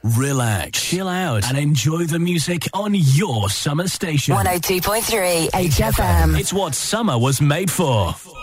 relax, chill out, and enjoy the music on your summer station. 102.3 HFM. It's what summer was made for.